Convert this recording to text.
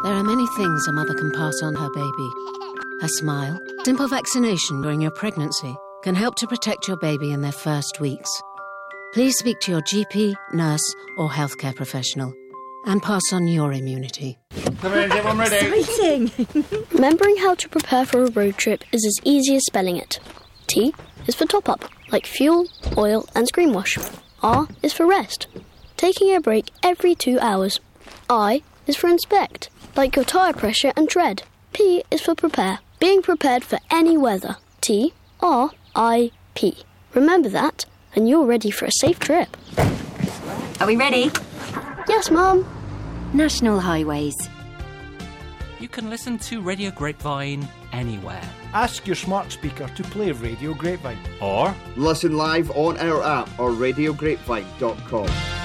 There are many things a mother can pass on her baby. A smile, simple vaccination during your pregnancy can help to protect your baby in their first weeks. Please speak to your GP, nurse or healthcare professional and pass on your immunity. Everyone ready? Exciting! Remembering how to prepare for a road trip is as easy as spelling it. T is for top-up, like fuel, oil and screen wash. R is for rest, taking a break every 2 hours. I is for inspect, like your tyre pressure and tread. P is for prepare, being prepared for any weather. T-R-I-P. Remember that, and you're ready for a safe trip. Are we ready? Yes, Mum. National Highways. You can listen to Radio Grapevine anywhere. Ask your smart speaker to play Radio Grapevine. Or listen live on our app or radiograpevine.com.